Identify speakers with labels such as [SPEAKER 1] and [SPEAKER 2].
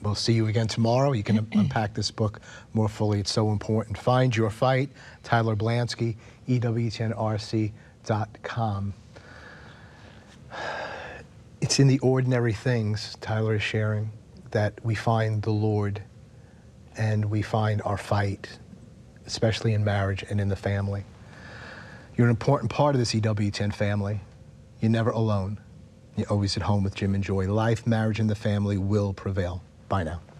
[SPEAKER 1] We'll see you again tomorrow. You can unpack this book more fully. It's so important. Find Your Fight, Tyler Blansky, EWTNRC.com. It's in the ordinary things, Tyler is sharing, that we find the Lord and we find our fight, especially in marriage and in the family. You're an important part of this EWTN family. You're never alone. You're always at home with Jim and Joy. Life, marriage, and the family will prevail. Bye now.